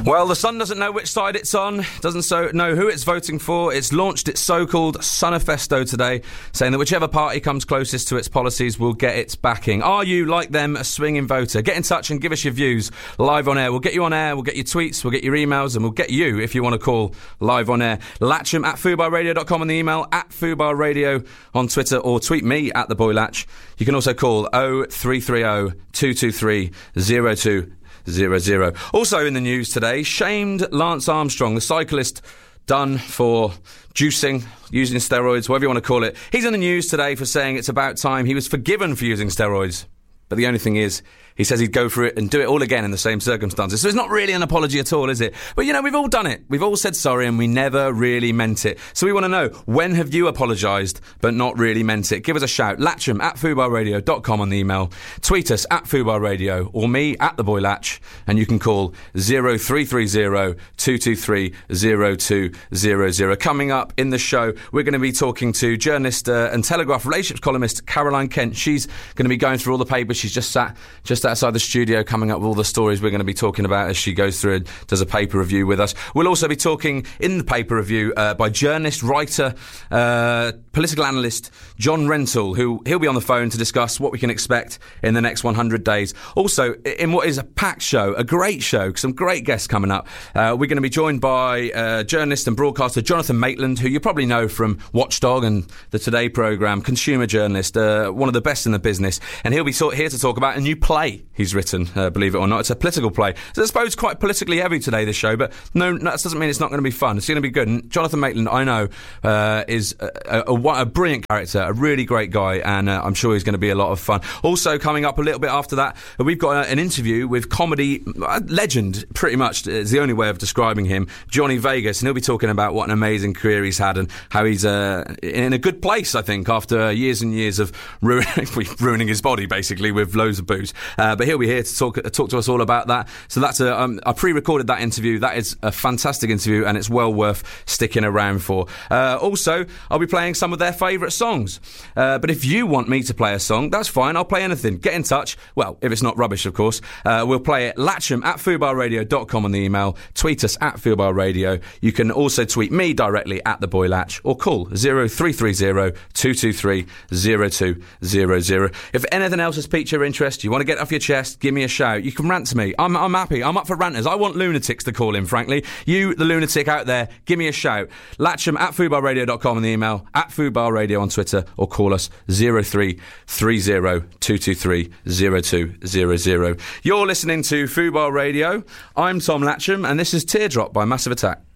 Well, the Sun doesn't know which side it's on, doesn't know who it's voting for. It's launched its so-called Sunifesto today, saying that whichever party comes closest to its policies will get its backing. Are you, like them, a swinging voter? Get in touch and give us your views live on air. We'll get you on air, we'll get your tweets, we'll get your emails, and we'll get you, if you want to call, live on air. Latcham at fubarradio.com on the email, at fubarradio on Twitter, or tweet me at the Boy Latch. You can also call 0330 223 0200. Also in the news today, shamed Lance Armstrong, the cyclist done for juicing, using steroids, whatever you want to call it. He's in the news today for saying it's about time he was forgiven for using steroids. But the only thing is, he says he'd go for it and do it all again in the same circumstances. So it's not really an apology at all, is it? But, you know, we've all done it. We've all said sorry and we never really meant it. So we want to know, when have you apologised but not really meant it? Give us a shout. Latcham at fubarradio.com on the email. Tweet us at fubarradio, or me at the Boy Latch. And you can call 0330 223 0200. Coming up in the show, we're going to be talking to journalist and Telegraph relationships columnist Caroline Kent. She's going to be going through all the papers. She's just sat outside the studio coming up with all the stories we're going to be talking about as she goes through and does a paper review with us. We'll also be talking in the paper review by journalist, writer, political analyst John Rentoul, who he'll be on the phone to discuss what we can expect in the next 100 days. Also, in what is a packed show, a great show, some great guests coming up, we're going to be joined by journalist and broadcaster Jonathan Maitland, who you probably know from Watchdog and the Today programme, consumer journalist, one of the best in the business, and he'll be here to talk about a new play he's written, believe it or not. It's a political play. So I suppose quite politically heavy today, this show, but no, that doesn't mean it's not going to be fun. It's going to be good. And Jonathan Maitland, I know, is a brilliant character, a really great guy, and I'm sure he's going to be a lot of fun. Also, coming up a little bit after that, we've got an interview with comedy legend, pretty much is the only way of describing him, Johnny Vegas, and he'll be talking about what an amazing career he's had and how he's in a good place, I think, after years and years of ruining his body, basically, with loads of booze. But he'll be here to talk to us all about that. So that's I pre-recorded that interview. That is a fantastic interview, and it's well worth sticking around for. Also, I'll be playing some of their favourite songs. But if you want me to play a song, that's fine. I'll play anything. Get in touch. Well, if it's not rubbish, of course. We'll play it. Latcham at fubarradio.com on the email. Tweet us at fubarradio. You can also tweet me directly at the Boy Latch, or call 0330 223 0200. If anything else has piqued your interest, you want to get off your chest, give me a shout. You can rant to me. I'm happy. I'm up for ranters. I want lunatics to call in, frankly. You, the lunatic out there, give me a shout. Latcham at fubarradio.com on the email, at fubarradio on Twitter, or call us 0330 223 0200. You're listening to Fubar Radio. I'm Tom Latcham, and this is Teardrop by Massive Attack.